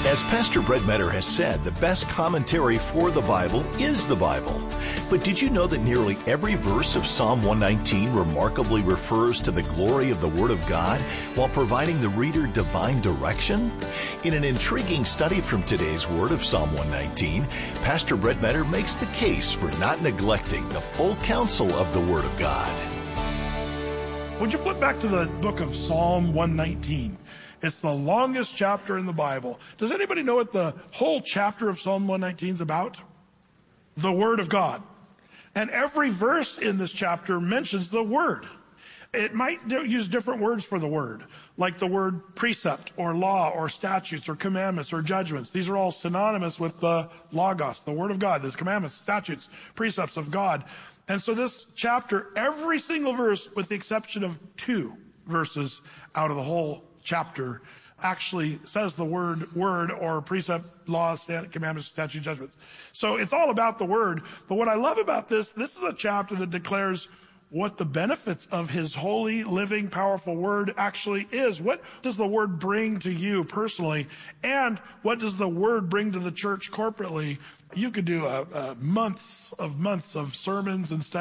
As Pastor Brett Metter has said, the best commentary for the Bible is the Bible. But did you know that nearly every verse of Psalm 119 remarkably refers to the glory of the Word of God while providing the reader divine direction? In an intriguing study from today's Word of Psalm 119, Pastor Brett Metter makes the case for not neglecting the full counsel of the Word of God. Would you flip back to the book of Psalm 119? It's the longest chapter in the Bible. Does anybody know what the whole chapter of Psalm 119 is about? The Word of God. And every verse in this chapter mentions the Word. It might use different words for the Word, like the word precept or law or statutes or commandments or judgments. These are all synonymous with the Logos, the Word of God. There's commandments, statutes, precepts of God. And so this chapter, every single verse, with the exception of 2 verses out of the whole chapter, actually says the word or precept, laws, commandments, statute, judgments. So it's all about the Word. But what I love about this is a chapter that declares what the benefits of His holy, living, powerful Word actually is. What does the Word bring to you personally? And what does the Word bring to the church corporately? You could do months of sermons and studies